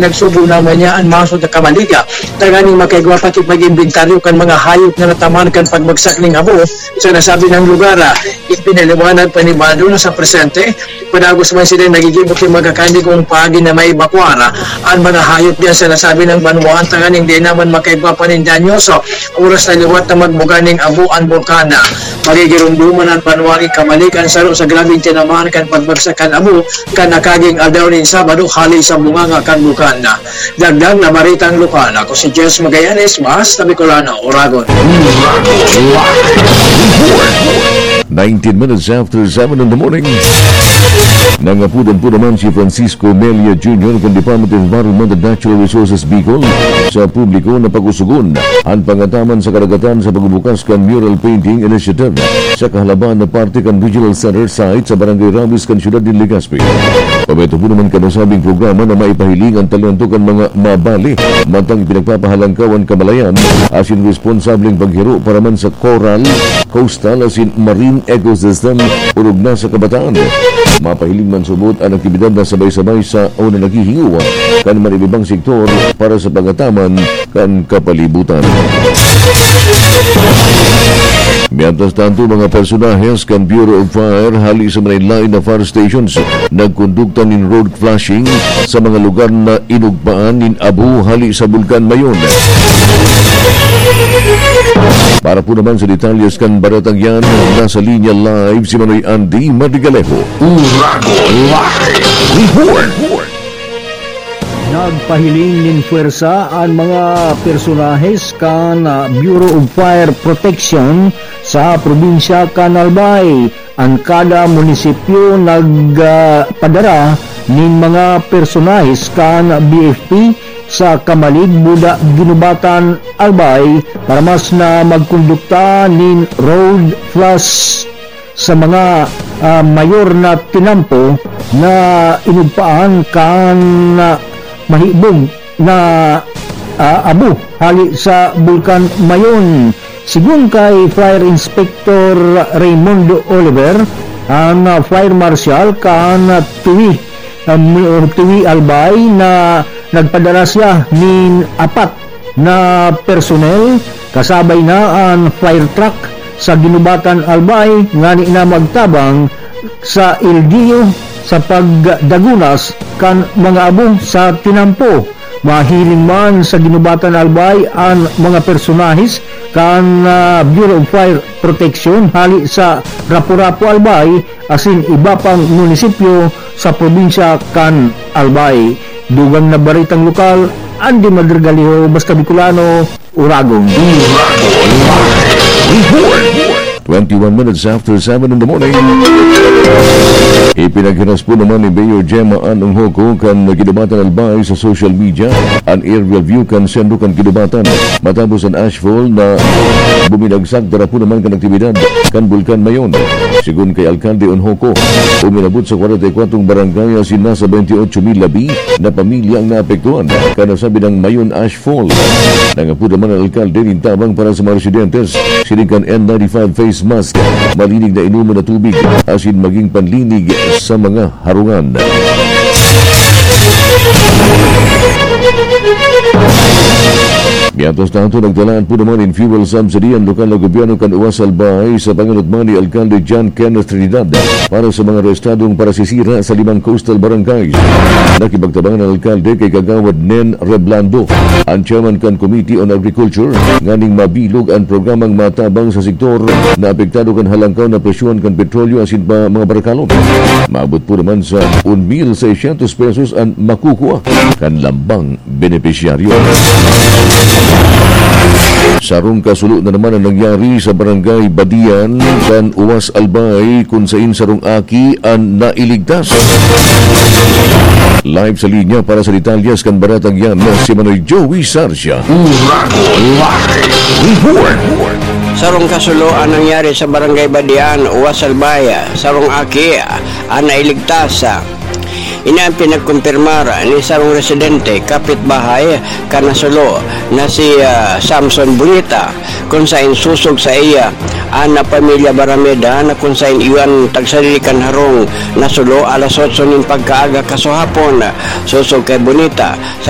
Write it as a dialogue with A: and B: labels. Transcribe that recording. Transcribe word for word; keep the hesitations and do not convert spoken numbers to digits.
A: pinagsubo naman niya ang maso na kamaliga. Taganing makaigwa pati mag-inventaryo kan mga hayop na nataman kan pagbagsak ng abo sa nasabi ng lugar. Ipinaliwanag panibado na sa presente, panagos man sila nagiging buking magkakandi kung pagi na may bakwara ang mga hayop diyan sa nasabi ng banwaan. Taganing di naman makaigwa panindanyo so oras na liwat na magbuga ng abo ang bulkana. Magigirumduman ang banwaan kamalikan saro sa grabing tinamaan kan pagbagsak kan abo kan nakaging adaw nin Sabado hali sa bunganga kan bulkana. Dagdag na maritang lokal. Ako si Jess Magallanes, Mas Tabicolano, Oragon.
B: nineteen minutes after seven in the morning. Nangapudan po naman si Francisco Melia Junior ng Department of Environment and Natural Resources Bicol sa publiko na pag-usugon ang pangataman sa karagatan sa pagbubukas kan mural painting initiative sa kahalaban na parte kan Regional Center site sa Barangay Ramis kan Siyudad ng Legazpi. Pabeto po naman kanasabing programa na maipahiling ang talento kan mga mabali matang pinagpapahalangkawan kamalayan asin responsableng paghiro para man sa coral, coastal asin marine ecosystem urog na sa kabataan. Mapahiling man subot ang aktibidad na sabay-sabay sa o na naghihinguwa kan manibibang sektor para sa pangataman kan kapalibutan. Mientras tanto, mga personahes kan Bureau of Fire hali sa Manilay na fire stations nagkondukta nin road flashing sa mga lugar na inugpaan nin abo hali sa Bulkan Mayon. Para po naman sa detalyes kan baratang yan, nasa linya live si Manoy Andy Madigalejo.
C: Urago Live Report.
D: Nagpahiling nin puwersa ang mga personahes kan Bureau of Fire Protection sa probinsya kan Albay. Ang kada munisipyo nagpadara uh, nin mga personahes kan B F P sa Kamalig, Buda, Ginubatan, Albay para mas na magkondukta nin road flush sa mga uh, mayor na tinampo na inugpaan kan uh, mahibog na uh, abo hali sa Bulkan Mayon. Sigun kay Fire Inspector Raymundo Oliver, ang uh, Fire Marshal kan uh, Tuwi um, Tuwi Albay na nagpadala siya nin apat na personnel kasabay na ang fire truck sa Ginubatan Albay ngani na magtabang sa L G U sa pagdagunas kan mga abo sa tinampo. Mahiling man sa Ginubatan Albay ang mga personahis kan uh, Bureau of Fire Protection hali sa Rapu-Rapu Albay asin iba pang munisipyo sa probinsya kan Albay. Dugang na baritang lokal, Andy Madrigaliho, Basta Bicolano, Uragon.
B: twenty-one minutes after seven in the morning. Ipinaghiras po naman ni Mayor Gemma Anong Hoko kan Ginubatan Albay sa social media ang aerial view kan sendo kan Ginubatan matapos ang ashfall na buminagsag tara po naman kan aktibidad kan Bulkan Mayon. Sigun kay Alcalde Onhoko, uminabot sa forty-four barangay asin nasa twenty-eight mil labi na pamilya ang naapektuhan kana sabi ng Mayon ashfall. Nangapo naman ang Alcalde nintabang para sa mga residentes sinikan N ninety-five face mask, malinig na inuman na tubig asin maging panlinig sa mga harungan. Mientras tanto, nagdalaan po naman in fuel subsidy ang lokal na gobyerno kan Uwas Albay sa pangunutman ni Alcalde John Kenneth Trinidad para sa mga arestadong parasisira sa limang coastal barangays. Nakibagtabangan ng Alcalde kay Kagawad Nen Reblando, ang chairman kan Committee on Agriculture, nganing mabilog ang programang matabang sa sektor na apektado kan halangkaw na presyon kan petrolyo asin pa mga barakalon. Maabot po naman sa one thousand six hundred pesos ang makukuha kan lambang benepisyaryo. Sarong kasulo na naman ang nangyari sa barangay Badian kan Uwas Albay kung sain sarong aki ang nailigtas. Live sa linya para sa detalyas kan baratang yan na si Manoy Joey Sarsia.
C: Urago Live Report.
E: Sarong kasulo ang nangyari sa barangay Badian, Uwas Albay. Sarong aki ang nailigtas. Ina ang pinagkumpirmar ni sarong residente kapitbahay kanasulo na si uh, Samson Bunita kung saan susog sa iya ang na pamilya Barameda na kung saan iwan tagsarilikan harong nasulo alas otso ning pagkaaga kaso hapon susog kay Bunita sa